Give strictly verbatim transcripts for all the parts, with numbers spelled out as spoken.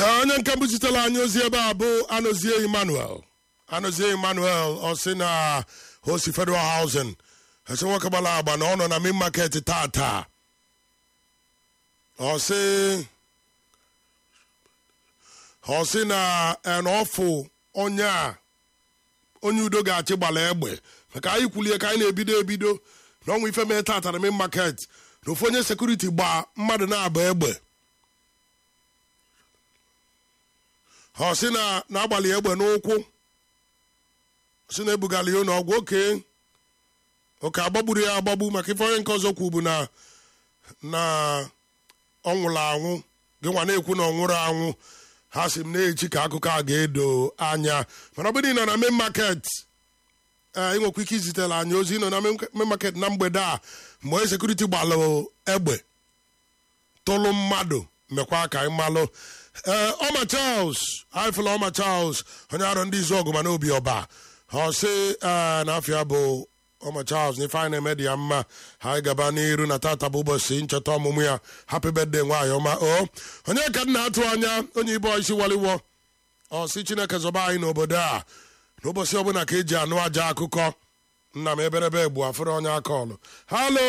onye nke mbụchitela anyị ozi ebe a bụ Anozie Emmanuel Anozie Emmanuel ọ sị na Hosi Federal Housing ese nwoke gbara agba na ọ nọ na main market tata ọ sị ọ sị na enọfụ onye a onye udo ga-achị gbara egbe maka anyị kwulie ka anyị na-ebido ebido na ọnwa ife mee tata na main market na ofu onye sekuriti gba mmadụ na-aba egbe ọ sị na na-agbalị egbe n'ụkwụ sị na ebugala ya n'ọgwụ oke oke agbagburu ya agbagbu maka ife onye nke ọzọ kwu bụ na na ọ nwụrụ anwụ gị nwa na-ekwu na ọ nwụrụ anwụ ha sị m na-echi ka akụkọ a ga-edo anya mana ọ bụrụ ị nọ na main market ee ị nwekwa ike izitela anyị ozi nọ na main market na mgbede a mgbe onye sekuriti gbalụ egbe tụlụ mmadụ mekwa ka anyị malụ ee Ọma Charles aịfụla Ọma Charles onye arụ ndị izu ọgụ mana obi ọba ọ sị ee n'afịa bụ Ọma Charles na ife anyị na-eme dị ya mma ha anyị gaba n'iru na tata bụ ụbọchị ncheta ọmụmụ ya happy birthday nwaanyị ọma o onye ka m na-atụ anya onye ibe isi waliwo ọ sị Chineke zọba anyị n'obodo a n'ụbọchị ọbụla ka eji anụ aja akụkọ nna m eberebe egbu afụrụ onye aka ọlụ halo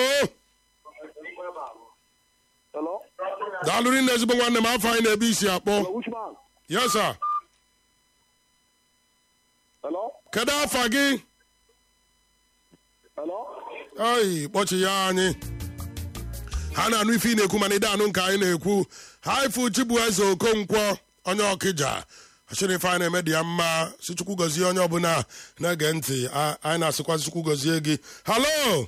daalụrị nne ezigbo nwanne m afọ anyị na-ebe isi akpọ yes sir kedu afa gị ai kpọchi ya anyị ha na-anụ ife ị na-ekwu mana ide anụ nke anyị na-ekwu ha ifu Chibueze Okonkwo onye Ọkịja achịrị ife anyị na-eme dị ya mma si Chukwu gọzie onye ọbụla na-ege ntị anyị na-asịkwazi Chukwu gọzie gị halo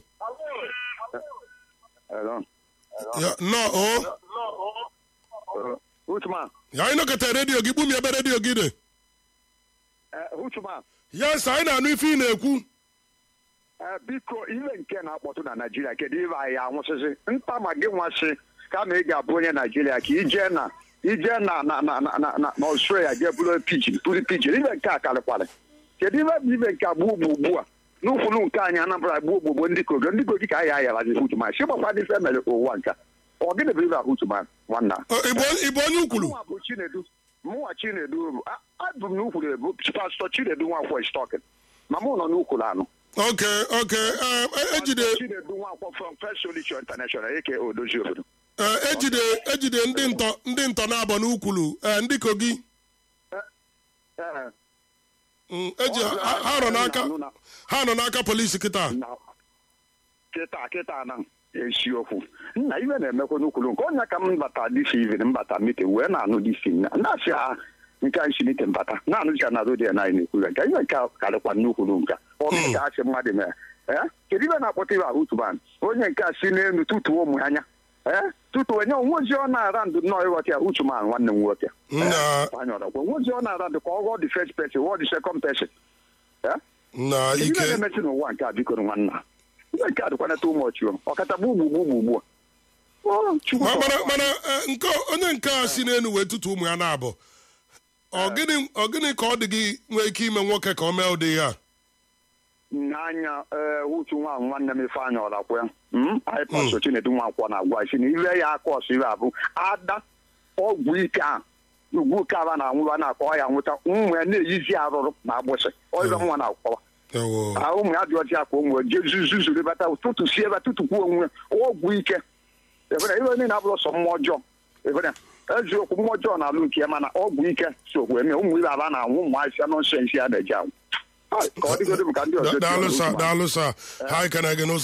no o Huchman. Ya anyị nọkọta redio gị gbumi ebe redio gị dị. Huchman. Yes, anyị na-anụ ife ị na-ekwu. Biko ihe nke na-akpọtụ na Naịjirịa kedu ibe anyị anwụsịsị nta ma gị nwasị kama ị ga-abụ onye Naịjirịa ka ije na ije na na na na na Australia jee bụrụ pidgin pụrụ pidgin ibe nke a karịkwarị kedu ibe bụ ibe nke agbu ugbu ugbu a n'ụkwụrụ nke anyị Anambra gbuo ogbogbo ndị kogo ndị kogi ka anyị ayarazi Huchman si gbakwa dị ife mere ụwa nke ọ gịnị bụ ibe Huchman nwanna Igbo onye ukwuru mụnwa Chinedu abụ m n'ukwuru ebu pastọ Chinedu Nwankwo is talking ma mụ nọ n'ukwuru anụ okay okay ejide Chinedu Nwankwo from First Solution International eke odozi obodo ejide ejide ndị ntọ ndị ntọ na-abọ n'ukwuru ndị kogi eji ha nọ n'aka ha nọ n'aka polisi kịta kịta kịta na esiokwu nna iwe na-emekwa n'ukwuru nke onye ka m bata disi ivin mbata mite wee na-anụ disi na na-asị ha nke a nsimite mbata na-anụcha na rodia na anyị na-ekwuru nke iwe nke karịkwa n'ukwuru nke ọ ga asị mmadụ mee ee kedu ibe na-akpọta ibe Huchman onye nke a si n'elu tutuo ụmụ anya ee tutuo onye onwe ozi ọ na-ara ndụ nnọọ ịghọta ya Huchman nwanne m nwoke onwe ozi ọ na-ara ndụ ka ọ ghọọ the first person ghọọ the second person na ike ibe na-emesi n'ụwa nke a bikoro nwanna nke a dịkwana too much ọkacha gbu ugbu ugbu ugbu a mana nke onye nke a si n'elu wee tutu ụmụ ya na-abụ ọ gịnị ka ọ dị gị nwee ike ime nwoke ka ọ mee ụdị ya n'anya Uchu nwa nwanne m Ifeanyị Ọrakwe anyị pastọ Chinedu Nwankwo na-agwa isi na ire ya aka ọsọ ire abụ ada ọgwụ ike a ugwu kaba na anwụrụ a na-akpọ ya nwụta ụmụ ya na-eyizi arụrụ na agbụsị ọịbe nwa na-akpọwa ụmụ ya dị ọcha ka ụmụ jezuzuru bata ụtụtụ si ebe tụtụkwu onwe ọgwụ ike ebere ihe onye na-abụrụ sọ mmụọ ọjọọ ebere eziokwu mmụọ ọjọọ na-alụ nke ya mana ọgwụ ike sokwu eme ụmụ ibe aba na-anwụ ụmụ ahịhịa nọnsensị ya na-eji anwụ daalụ sa daalụ sa ha ekene gị n'ụzọ